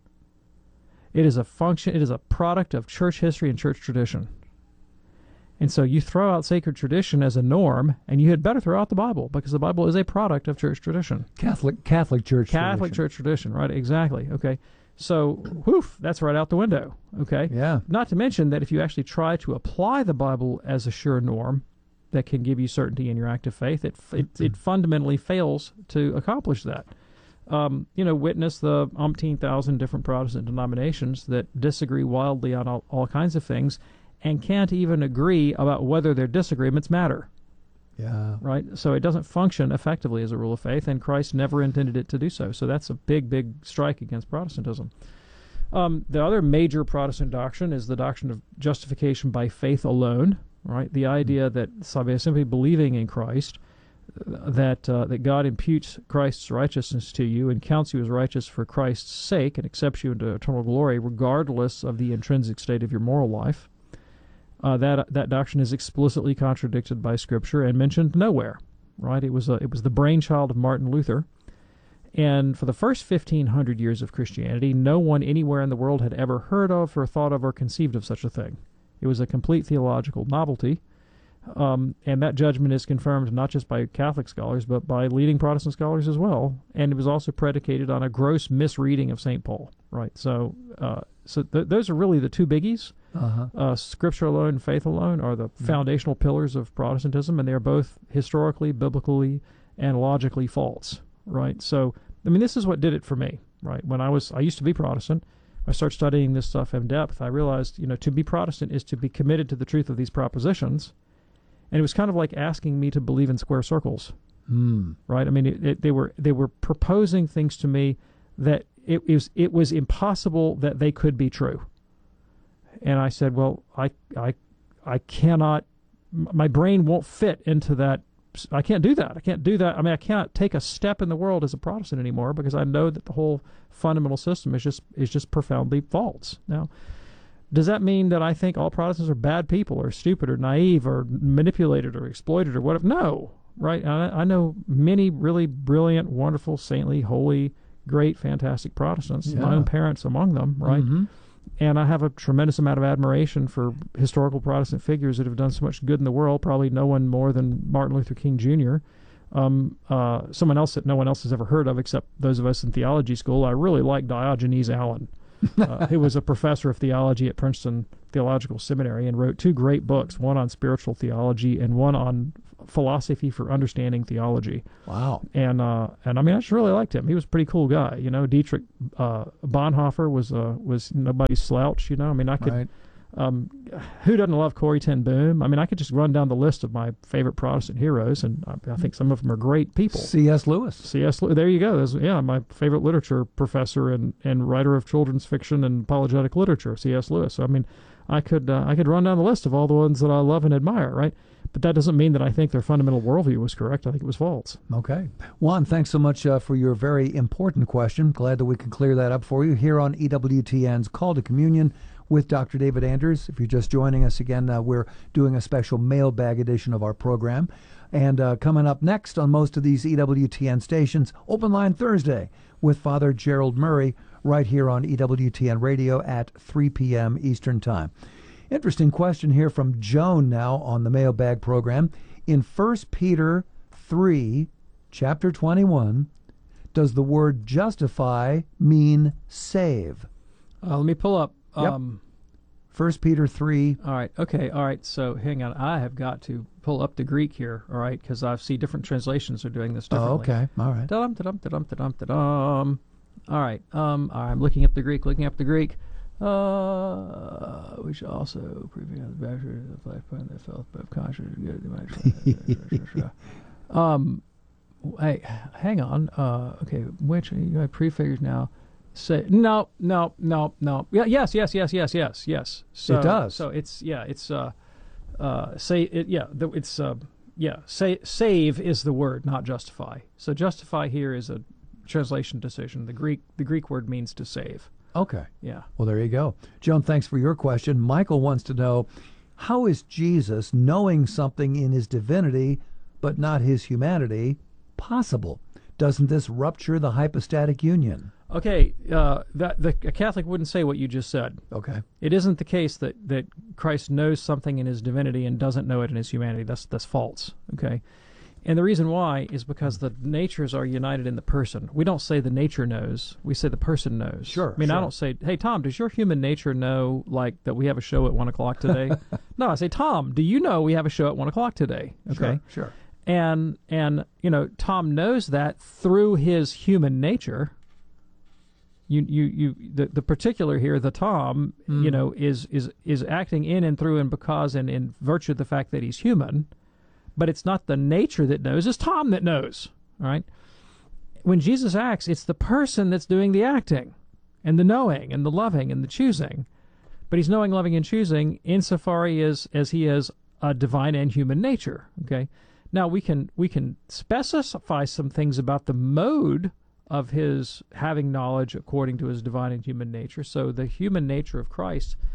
It is a function, it is a product of church history and church tradition. And so you throw out sacred tradition as a norm, and you had better throw out the Bible, because the Bible is a product of church tradition. Catholic Catholic church Catholic tradition. church tradition, right? Exactly. Okay. So, whew, that's right out the window. Okay. Yeah. Not to mention that if you actually try to apply the Bible as a sure norm that can give you certainty in your active faith, it it, it fundamentally fails to accomplish that. Um, you know, witness the umpteen thousand different Protestant denominations that disagree wildly on all, all kinds of things, and can't even agree about whether their disagreements matter. Yeah. Right? So it doesn't function effectively as a rule of faith, and Christ never intended it to do so. So that's a big, big strike against Protestantism. Um, the other major Protestant doctrine is the doctrine of justification by faith alone, right? The idea that by simply believing in Christ, that uh, that God imputes Christ's righteousness to you and counts you as righteous for Christ's sake and accepts you into eternal glory regardless of the intrinsic state of your moral life. Uh, that that doctrine is explicitly contradicted by Scripture and mentioned nowhere, right? It was a, it was the brainchild of Martin Luther, And for the first fifteen hundred years of Christianity, no one anywhere in the world had ever heard of or thought of or conceived of such a thing. It was a complete theological novelty. Um, and that judgment is confirmed not just by Catholic scholars, but by leading Protestant scholars as well. And it was also predicated on a gross misreading of Saint Paul, right? So uh, so th- those are really the two biggies. Uh-huh. Uh, Scripture alone and faith alone are the mm-hmm. foundational pillars of Protestantism, and they're both historically, biblically, and logically false, right? So, I mean, this is what did it for me, right? When I was, I used to be Protestant. I started studying this stuff in depth. I realized, you know, to be Protestant is to be committed to the truth of these propositions. And it was kind of like asking me to believe in square circles, mm. right? I mean, it, it, they were they were proposing things to me that it, it was it was impossible that they could be true. And I said, well, I I I cannot, my brain won't fit into that. I can't do that. I can't do that. I mean, I can't take a step in the world as a Protestant anymore because I know that the whole fundamental system is just is just profoundly false. Now, does that mean that I think all Protestants are bad people or stupid or naive or manipulated or exploited or whatever? No, right? I, I know many really brilliant, wonderful, saintly, holy, great, fantastic Protestants, Yeah. my own parents among them, right? Mm-hmm. And I have a tremendous amount of admiration for historical Protestant figures that have done so much good in the world, probably no one more than Martin Luther King Junior Um, uh, someone else that no one else has ever heard of except those of us in theology school. I really like Diogenes Allen. uh, who was a professor of theology at Princeton Theological Seminary and wrote two great books, one on spiritual theology and one on philosophy for understanding theology. Wow. And uh, and I mean, I just really liked him. He was a pretty cool guy. You know, Dietrich uh, Bonhoeffer was uh, was nobody's slouch. You know, I mean, I could. Right. Um, who doesn't love Corrie ten Boom? I mean, I could just run down the list of my favorite Protestant heroes, and I, I think some of them are great people. C S Lewis. C S Lewis. There you go. That's, yeah, my favorite literature professor and, and writer of children's fiction and apologetic literature, C S Lewis. So, I mean, I could uh, I could run down the list of all the ones that I love and admire, right? But that doesn't mean that I think their fundamental worldview was correct. I think it was false. Okay. Juan, thanks so much uh, for your very important question. Glad that we could clear that up for you here on E W T N's Call to Communion with Doctor David Anders. If you're just joining us again, uh, we're doing a special mailbag edition of our program. And uh, coming up next on most of these E W T N stations, Open Line Thursday with Father Gerald Murray right here on E W T N Radio at three p.m. Eastern Time. Interesting question here from Joan now on the mailbag program. In First Peter three, chapter twenty-one, does the word justify mean save? Uh, let me pull up. Yep. Um, First Peter three. All right. Okay. All right. So hang on. I have got to pull up the Greek here. All right, because I see different translations are doing this differently. Oh, okay. All right. Da-dum, da-dum, da-dum, da-dum, da-dum. All right. Um. All right. I'm looking up the Greek. Looking up the Greek. Uh, we should also preview the bacteria of life point that felt of conscious good. Um. Hey, hang on. Uh. Okay. Which you have prefigures now. Say no, no, no, no. Yeah, yes, yes, yes, yes, yes, yes. So, it does. So it's yeah, it's uh, uh, say it. Yeah, the, it's uh, yeah. Say save is the word, not justify. So justify here is a translation decision. The Greek the Greek word means to save. Okay. Yeah. Well, there you go, Joan. Thanks for your question. Michael wants to know, how is Jesus knowing something in his divinity but not his humanity possible? Doesn't this rupture the hypostatic union? Okay, uh, that the a Catholic wouldn't say what you just said. Okay. It isn't the case that, that Christ knows something in his divinity and doesn't know it in his humanity. That's that's false. Okay, and the reason why is because the natures are united in the person. We don't say the nature knows. We say the person knows. Sure. I mean, sure. I don't say, hey Tom, does your human nature know like that we have a show at one o'clock today? No, I say, Tom, do you know we have a show at one o'clock today? Okay. Sure. Sure. And and you know, Tom knows that through his human nature. You, you, you. The, the particular here, the Tom, Mm. you know, is is is acting in and through and because and in virtue of the fact that he's human, but it's not the nature that knows; it's Tom that knows. All right. When Jesus acts, it's the person that's doing the acting, and the knowing, and the loving, and the choosing. But he's knowing, loving, and choosing insofar as as he is a divine and human nature. Okay. Now we can we can specify some things about the mode of his having knowledge according to his divine and human nature. So the human nature of Christ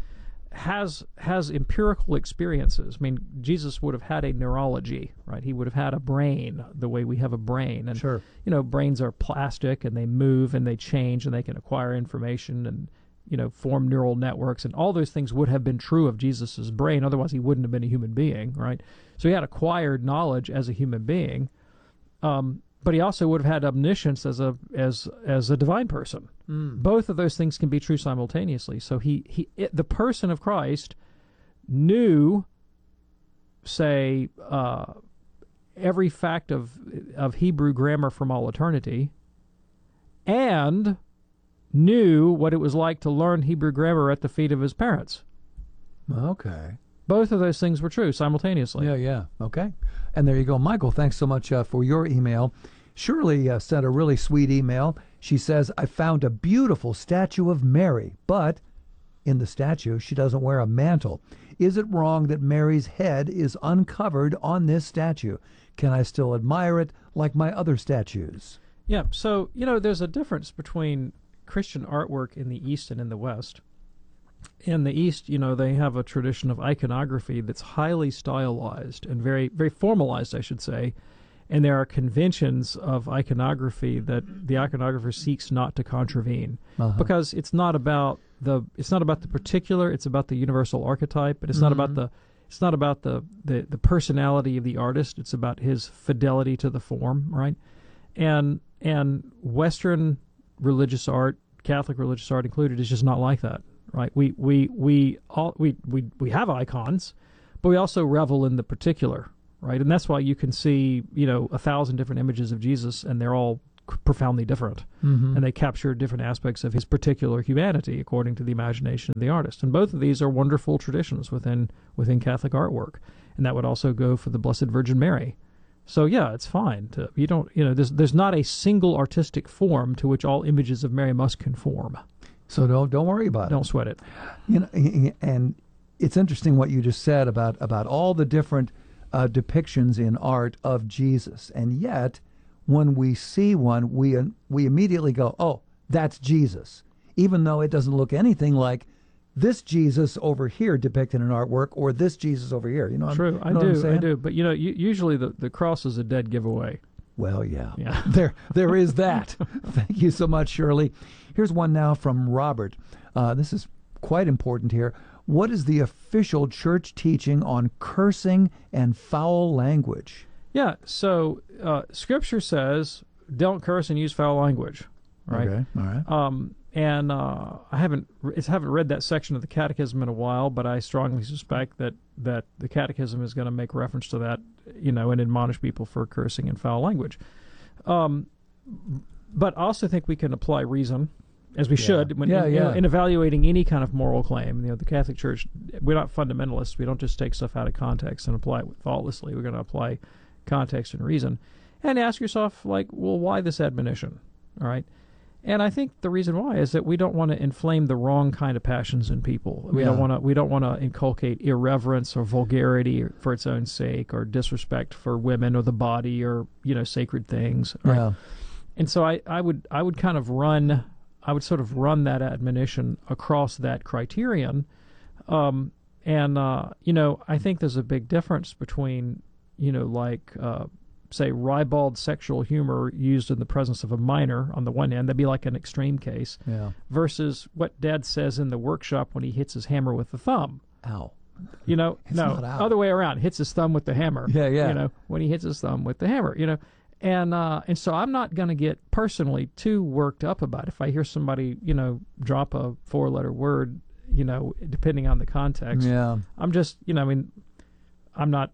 has has empirical experiences. I mean, Jesus would have had a neurology, right? He would have had a brain, the way we have a brain. And, sure. you know, brains are plastic, and they move, and they change, and they can acquire information and, you know, form neural networks. And all those things would have been true of Jesus's brain. Otherwise, he wouldn't have been a human being, right? So he had acquired knowledge as a human being. Um, but he also would have had omniscience as a as as a divine person. Mm. Both of those things can be true simultaneously. So he he it, the person of Christ knew, say, uh, every fact of of Hebrew grammar from all eternity, and knew what it was like to learn Hebrew grammar at the feet of his parents. Okay. Both of those things were true simultaneously. Yeah, yeah. Okay. And there you go. Michael, thanks so much uh, for your email. Shirley uh, sent a really sweet email. She says, I found a beautiful statue of Mary, but in the statue, she doesn't wear a mantle. Is it wrong that Mary's head is uncovered on this statue? Can I still admire it like my other statues? Yeah, so, you know, there's a difference between Christian artwork in the East and in the West. In the East, you know, they have a tradition of iconography that's highly stylized and very, very formalized, I should say. And there are conventions of iconography that the iconographer seeks not to contravene, uh-huh. because it's not about the it's not about the particular, it's about the universal archetype, but it's mm-hmm. not about the it's not about the, the the personality of the artist. It's about his fidelity to the form, right? And and Western religious art, Catholic religious art included, is just not like that. Right, we we we all we, we we have icons, but we also revel in the particular, right? And that's why you can see, you know, a thousand different images of Jesus, and they're all profoundly different, mm-hmm. and they capture different aspects of his particular humanity according to the imagination of the artist. And both of these are wonderful traditions within within Catholic artwork, and that would also go for the Blessed Virgin Mary. So yeah, it's fine. To, you don't, you know, there's there's not a single artistic form to which all images of Mary must conform. So don't don't worry about don't it. Don't sweat it. You know, and it's interesting what you just said about about all the different uh, depictions in art of Jesus, and yet when we see one, we uh, we immediately go, "Oh, that's Jesus," even though it doesn't look anything like this Jesus over here depicted in artwork or this Jesus over here. You know, true. I'm, you know I do. what I'm saying? I do. But you know, you, usually the the cross is a dead giveaway. Well, yeah. yeah. there there is that. Thank you so much, Shirley. Here's one now from Robert. Uh, this is quite important here. What is the official church teaching on cursing and foul language? Yeah, so uh, Scripture says don't curse and use foul language, right? Okay, all right. Um, and uh, I haven't I haven't read that section of the Catechism in a while, but I strongly suspect that, that the Catechism is going to make reference to that, you know, and admonish people for cursing and foul language. Um, but I also think we can apply reason, as we yeah. should, when yeah, in, yeah. in, in evaluating any kind of moral claim. You know, the Catholic Church, we're not fundamentalists. We don't just take stuff out of context and apply it thoughtlessly. We're going to apply context and reason. And ask yourself, like, well, why this admonition? All right? And I think the reason why is that we don't want to inflame the wrong kind of passions in people. We yeah. don't want to. We don't want to inculcate irreverence or vulgarity for its own sake, or disrespect for women or the body, or you know, sacred things. Right? Yeah. And so I, I would I would kind of run I would sort of run that admonition across that criterion, um, and uh, you know, I think there's a big difference between, you know, like. Uh, say, ribald sexual humor used in the presence of a minor on the one hand, that'd be like an extreme case, yeah. versus what Dad says in the workshop when he hits his hammer with the thumb. Ow. You know, it's no, other way around, hits his thumb with the hammer. Yeah, yeah. You know, when he hits his thumb with the hammer, you know. And uh, and so I'm not going to get personally too worked up about it. If I hear somebody, you know, drop a four-letter word, you know, depending on the context. Yeah. I'm just, you know, I mean, I'm not...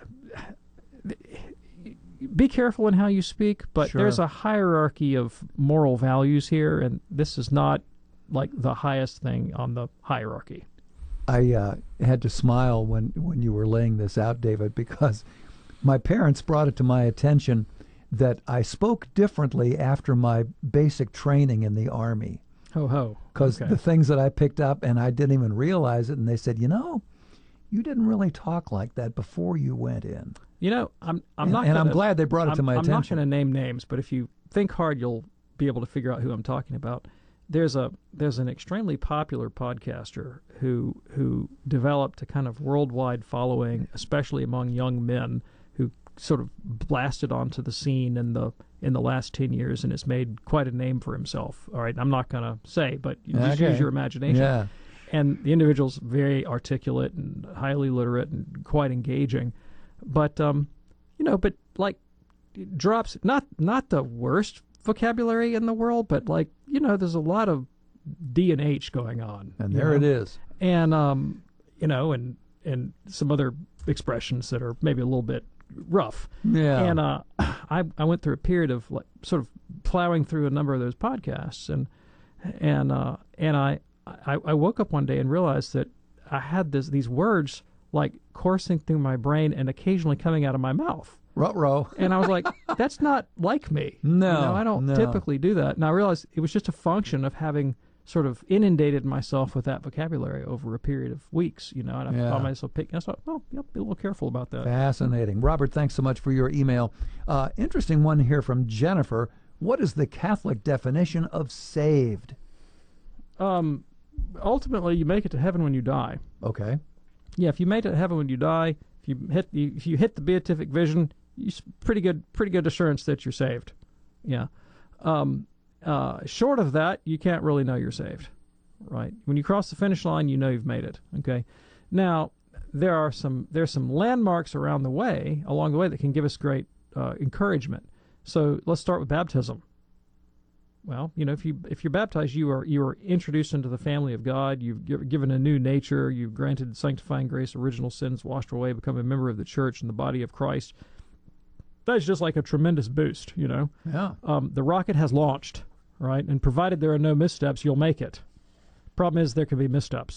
Be careful in how you speak, but sure. there's a hierarchy of moral values here, and this is not like the highest thing on the hierarchy. I uh, had to smile when, when you were laying this out, David, because my parents brought it to my attention that I spoke differently after my basic training in the Army. Ho, ho. Because okay. the things that I picked up, and I didn't even realize it, and they said, you know, you didn't really talk like that before you went in. You know, I'm I'm and, not, and gonna, I'm glad they brought it I'm, to my I'm attention. I'm not going to name names, but if you think hard, you'll be able to figure out who I'm talking about. there's a there's an extremely popular podcaster who who developed a kind of worldwide following, especially among young men, who sort of blasted onto the scene in the in the last ten years and has made quite a name for himself. All right, I'm not going to say, but you just Okay. use your imagination. Yeah. And the individual's very articulate and highly literate and quite engaging, but um, you know, but like drops not not the worst vocabulary in the world, but like, you know, there's a lot of D and H going on. And you there know? it is. And um, you know, and and some other expressions that are maybe a little bit rough. Yeah. And uh, I I went through a period of like sort of plowing through a number of those podcasts, and and uh, and I, I I woke up one day and realized that I had this these words like coursing through my brain and occasionally coming out of my mouth. Ruh-roh. And I was like, that's not like me. No, You know, I don't no. typically do that. And I realized it was just a function of having sort of inundated myself with that vocabulary over a period of weeks, you know, and I Yeah. found myself picking, I thought, well, yep, be a little careful about that. Fascinating. Robert, thanks so much for your email. Uh, interesting one here from Jennifer. What is the Catholic definition of saved? Um, ultimately, you make it to heaven when you die. Okay. Yeah, if you made it to heaven when you die, if you hit the, if you hit the beatific vision, you s- pretty good pretty good assurance that you're saved. Yeah. Um, uh, short of that, you can't really know you're saved, right? When you cross the finish line, you know you've made it. Okay. Now there are some there's some landmarks around the way along the way that can give us great uh, encouragement. So let's start with baptism. Well, you know, if you if you're baptized, you are you are introduced into the family of God. You've gi- given a new nature. You've granted sanctifying grace, original sins washed away, become a member of the church and the body of Christ. That's just like a tremendous boost, you know. Yeah. Um, the rocket has launched, right? And provided there are no missteps, you'll make it. Problem is, there can be missteps.